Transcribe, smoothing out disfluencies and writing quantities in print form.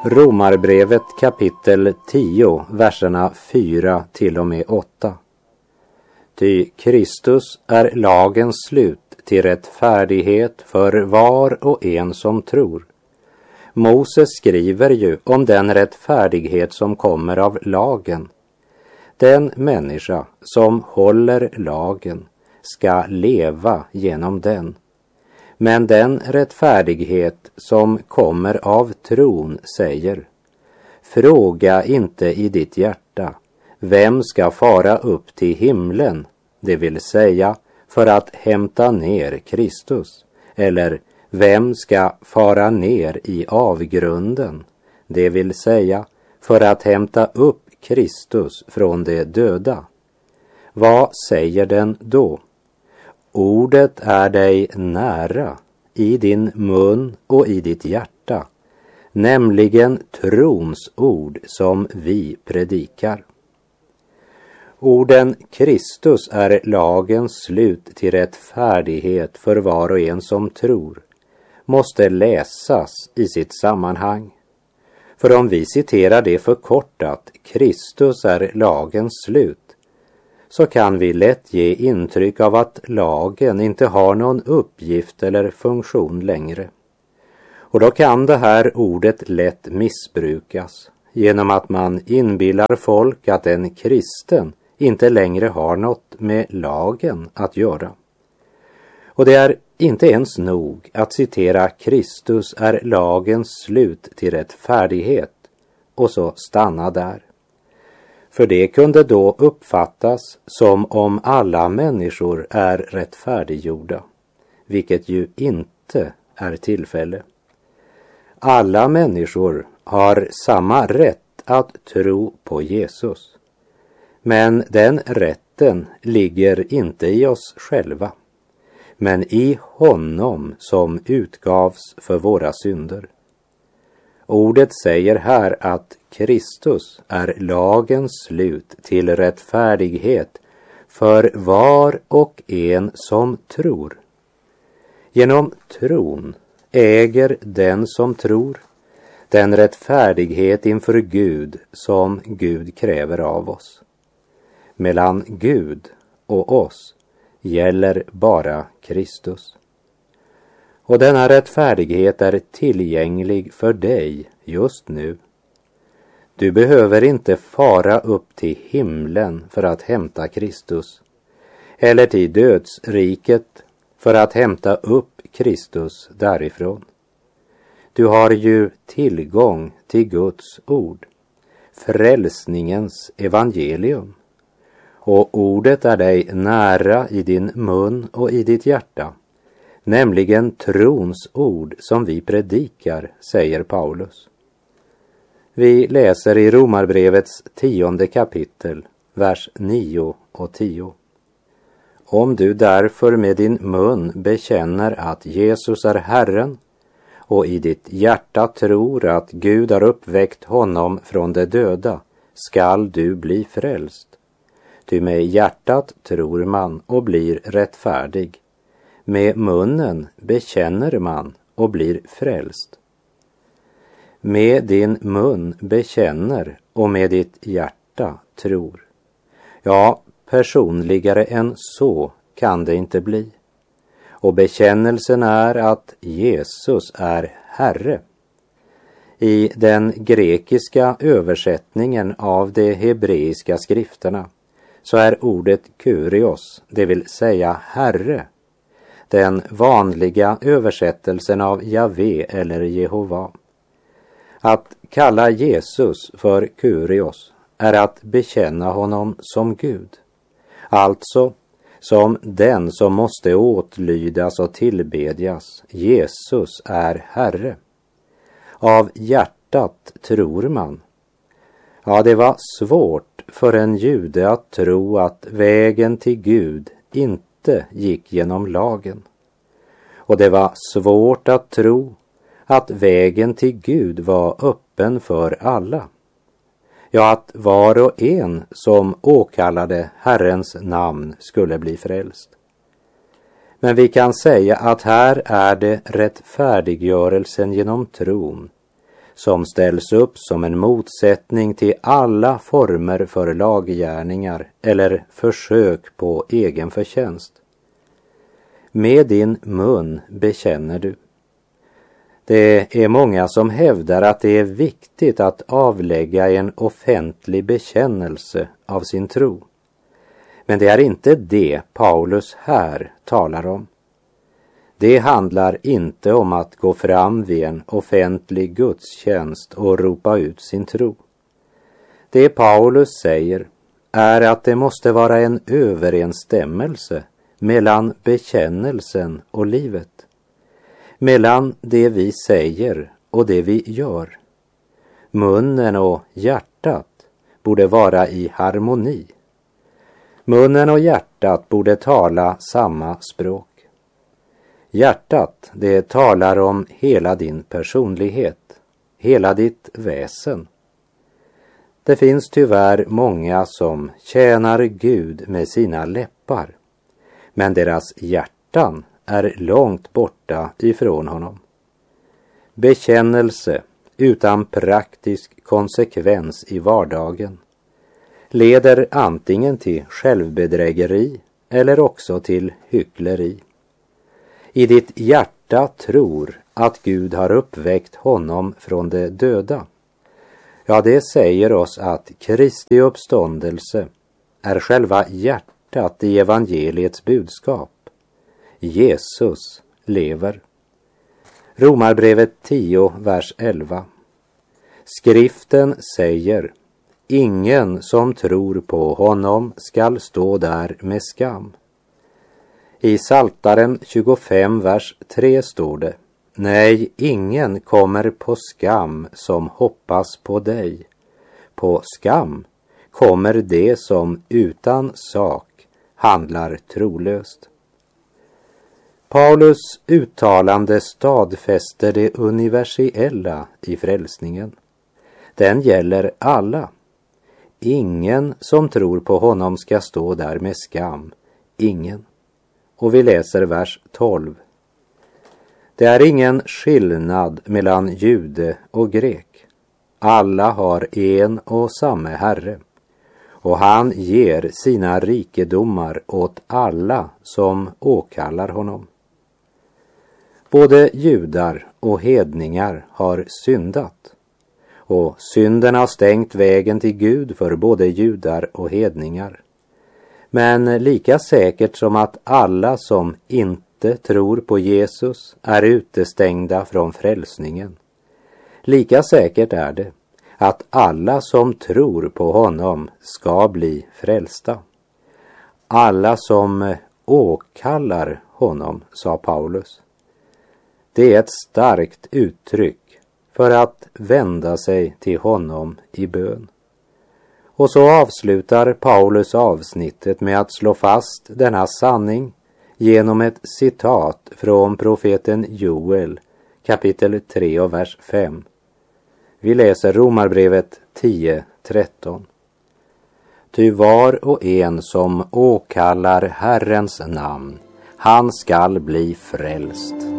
Romarbrevet kapitel 10, verserna 4 till och med 8. Ty Kristus är lagens slut till rättfärdighet för var och en som tror. Moses skriver ju om den rättfärdighet som kommer av lagen. Den människa som håller lagen ska leva genom den. Men den rättfärdighet som kommer av tron säger: fråga inte i ditt hjärta, vem ska fara upp till himlen, det vill säga för att hämta ner Kristus, eller vem ska fara ner i avgrunden, det vill säga för att hämta upp Kristus från de döda. Vad säger den då? Ordet är dig nära, i din mun och i ditt hjärta, nämligen trons ord som vi predikar. Orden Kristus är lagens slut till rättfärdighet för var och en som tror måste läsas i sitt sammanhang. För om vi citerar det förkortat, Kristus är lagens slut, så kan vi lätt ge intryck av att lagen inte har någon uppgift eller funktion längre. Och då kan det här ordet lätt missbrukas genom att man inbillar folk att en kristen inte längre har något med lagen att göra. Och det är inte ens nog att citera Kristus är lagens slut till rättfärdighet och så stanna där. För det kunde då uppfattas som om alla människor är rättfärdiggjorda, vilket ju inte är tillfälle. Alla människor har samma rätt att tro på Jesus. Men den rätten ligger inte i oss själva, men i honom som utgavs för våra synder. Ordet säger här att Kristus är lagens slut till rättfärdighet för var och en som tror. Genom tron äger den som tror den rättfärdighet inför Gud som Gud kräver av oss. Mellan Gud och oss gäller bara Kristus. Och denna rättfärdighet är tillgänglig för dig just nu. Du behöver inte fara upp till himlen för att hämta Kristus, eller till dödsriket för att hämta upp Kristus därifrån. Du har ju tillgång till Guds ord, frälsningens evangelium. Och ordet är dig nära i din mun och i ditt hjärta, nämligen trons ord som vi predikar, säger Paulus. Vi läser i Romarbrevets 10:e kapitel, vers 9 och 10. Om du därför med din mun bekänner att Jesus är Herren och i ditt hjärta tror att Gud har uppväckt honom från de döda, skall du bli frälst. Ty med hjärtat tror man och blir rättfärdig. Med munnen bekänner man och blir frälst. Med din mun bekänner och med ditt hjärta tror. Ja, personligare än så kan det inte bli. Och bekännelsen är att Jesus är Herre. I den grekiska översättningen av de hebreiska skrifterna så är ordet kurios, det vill säga Herre, den vanliga översättelsen av Javé eller Jehova. Att kalla Jesus för kurios är att bekänna honom som Gud, alltså som den som måste åtlydas och tillbedjas. Jesus är Herre. Av hjärtat tror man. Ja, det var svårt för en jude att tro att vägen till Gud inte gick genom lagen. Och det var svårt att tro att vägen till Gud var öppen för alla. Ja, att var och en som åkallade Herrens namn skulle bli frälst. Men vi kan säga att här är det rättfärdiggörelsen genom tron som ställs upp som en motsättning till alla former för laggärningar eller försök på egen förtjänst. Med din mun bekänner du. Det är många som hävdar att det är viktigt att avlägga en offentlig bekännelse av sin tro. Men det är inte det Paulus här talar om. Det handlar inte om att gå fram vid en offentlig gudstjänst och ropa ut sin tro. Det Paulus säger är att det måste vara en överensstämmelse mellan bekännelsen och livet. Mellan det vi säger och det vi gör. Munnen och hjärtat borde vara i harmoni. Munnen och hjärtat borde tala samma språk. Hjärtat, det talar om hela din personlighet, hela ditt väsen. Det finns tyvärr många som tjänar Gud med sina läppar, men deras hjärtan är långt borta ifrån honom. Bekännelse utan praktisk konsekvens i vardagen leder antingen till självbedrägeri eller också till hyckleri. I ditt hjärta tror att Gud har uppväckt honom från de döda. Ja, det säger oss att Kristi uppståndelse är själva hjärtat i evangeliets budskap. Jesus lever. Romarbrevet 10, vers 11. Skriften säger: ingen som tror på honom skall stå där med skam. I Psaltaren 25, vers 3 står det: nej, ingen kommer på skam som hoppas på dig. På skam kommer det som utan sak handlar trolöst. Paulus uttalande stadfäster det universella i frälsningen. Den gäller alla. Ingen som tror på honom ska stå där med skam. Ingen. Och vi läser vers 12. Det är ingen skillnad mellan jude och grek. Alla har en och samma Herre, och han ger sina rikedomar åt alla som åkallar honom. Både judar och hedningar har syndat, och synden har stängt vägen till Gud för både judar och hedningar. Men lika säkert som att alla som inte tror på Jesus är utestängda från frälsningen, lika säkert är det att alla som tror på honom ska bli frälsta. Alla som åkallar honom, sa Paulus. Det är ett starkt uttryck för att vända sig till honom i bön. Och så avslutar Paulus avsnittet med att slå fast denna sanning genom ett citat från profeten Joel, kapitel 3 och vers 5. Vi läser Romarbrevet 10:13. Ty var och en som åkallar Herrens namn, han skall bli frälst.